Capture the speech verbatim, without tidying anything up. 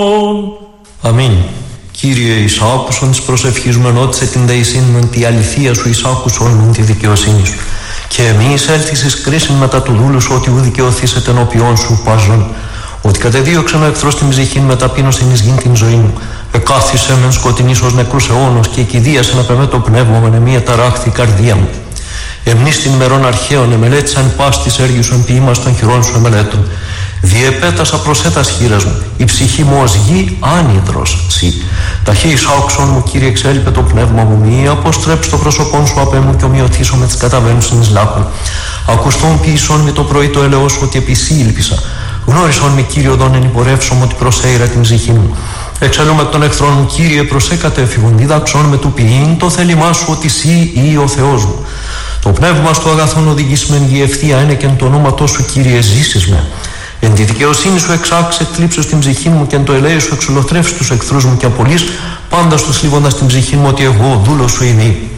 Αμήν. Κύριε, εις άκουσον της προσευχής μου, ενώτισε την δεησήν μεν τη αληθεία σου, εις άκουσον μεν τη δικαιοσύνη σου. Και εμείς έλθεις εις κρίσιν μετά του δούλου σου, ότι ου δικαιωθήσετε ενώπιόν σου πάζον. Ότι κατεδίωξεν ο εχθρός την ψυχήν με ταπείνωσιν εις γην την ζωή μου. Εκάθισε μεν σκοτεινής ως νεκρούς αιώνος και εκηδίασε να πεμέ το πνεύμα με μία ταράχθη η καρδία μου. Εμνείς την ημερών αρχαίων εμελέτησαν πας της έργης σου ποιήμας των χειρών σου εμελέτων. Διεπέτασα προσέτας χείρας μου, η ψυχή μου ως γη άνυδρος σι. Ταχύης άκουσον μου, Κύριε, εξέλιπε το πνεύμα μου, μη αποστρέψει το πρόσωπόν σου απ' εμού και ομοιωθήσω με τις καταβαίνουσιν εις λάκων. Ακουστόν ποιησόν με το πρωί το έλεος σου, ότι επί σύ ήλπισα. Γνώρισον με, Κύριο, δόν ενυπορεύσομαι ότι προσέειρα την ψυχή μου. Εξελούμε εκ των εχθρών μου, Κύριε, προσέκατε εφηγον, διδάξον με του ποιήν το θέλημά σου, ότι σύ ή ο Θεός μου. Το πνεύμα στο αγαθόν οδηγήσμεν η ευθεία είναι και εν το ονόματό σου, Κύριε, ζήσεις με. Εν τη δικαιοσύνη σου εξάξε εκλείψω στην ψυχή μου και εν το ελέη σου εξολοθρεύσει τους εχθρούς μου και απολύς πάντα σου σλίβοντας την ψυχή μου ότι εγώ δούλος σου είμαι.